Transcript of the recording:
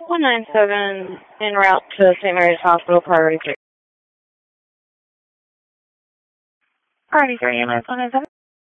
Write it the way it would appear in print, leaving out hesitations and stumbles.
197 en route to St. Mary's Hospital, priority 3. Priority 3, EMS 197.